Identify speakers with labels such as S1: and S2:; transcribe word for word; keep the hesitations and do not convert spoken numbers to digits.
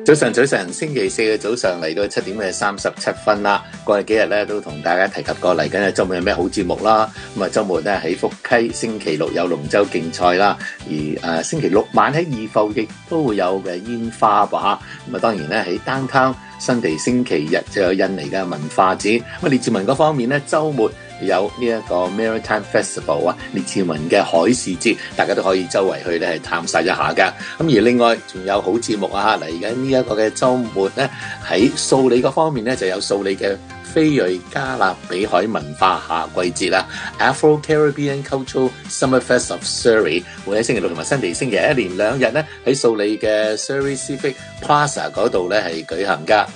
S1: 早晨，早晨，星期四嘅早上嚟到七點嘅三十七分啦。過去幾日咧都同大家提及過嚟緊嘅週末有咩好節目啦。咁啊，週末咧喺福溪，星期六有龍舟競賽啦。而誒、呃、星期六晚喺二埠亦都會有嘅煙花吧。咁啊，當然咧喺 Downtown 新地星期日就有印尼嘅文化展。咁啊，列治文嗰方面咧，週末有呢一個 Maritime Festival 啊，列治文嘅海事節，大家都可以周圍去咧係探晒一下噶。咁而另外仲有好節目啊，嚟緊呢一個嘅週末咧，喺素里嗰方面咧就有素里嘅非裔加勒比海文化夏季節啦 ，Afro-Caribbean Cultural Summer Fest of Surrey， 會喺星期六同埋新地星期一連兩日咧喺素里嘅 Surrey Civic Plaza 嗰度咧係舉行噶。